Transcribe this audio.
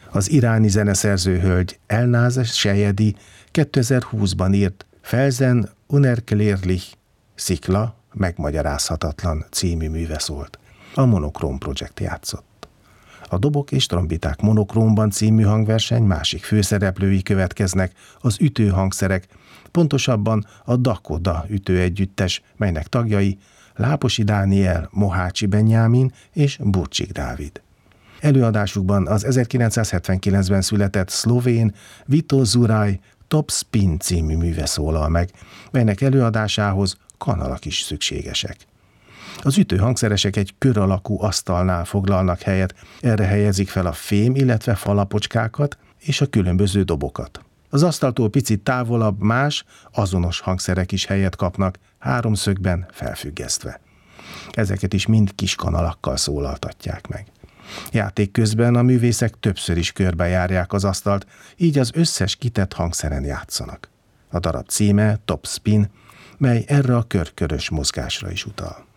Az iráni zeneszerző hölgy Elnaz Sejedi 2020-ban írt Felsen unerklärlich Szikla, megmagyarázhatatlan című műve szólt. A Monokróm Projekt játszott. A Dobok és trombiták monokrómban című hangverseny másik főszereplői következnek, az ütőhangszerek, pontosabban a Dakoda ütőegyüttes, melynek tagjai Láposi Dániel, Mohácsi Benyámin és Burcsik Dávid. Előadásukban az 1979-ben született szlovén Vito Zuraj Top Spin című műve szólal meg, melynek előadásához kanalak is szükségesek. Az ütőhangszeresek egy kör alakú asztalnál foglalnak helyet, erre helyezik fel a fém, illetve falapocskákat és a különböző dobokat. Az asztaltól picit távolabb más, azonos hangszerek is helyet kapnak, háromszögben felfüggesztve. Ezeket is mind kis kanalakkal szólaltatják meg. Játék közben a művészek többször is körbejárják az asztalt, így az összes kitett hangszeren játszanak. A darab címe Top Spin, mely erre a körkörös mozgásra is utal.